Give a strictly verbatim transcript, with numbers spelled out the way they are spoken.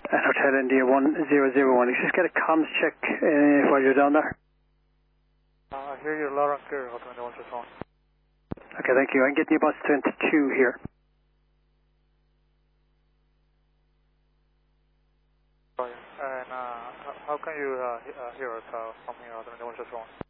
And Hotel India one zero zero one. You just get a comms check uh, while you're down there. Uh, I hear you loud and clear, Hotel India one six one. Okay, thank you. I'm getting you bus twenty-two here. Oh, yeah. And uh, how can you uh, he- uh, hear us uh, from here, Hotel India one six one?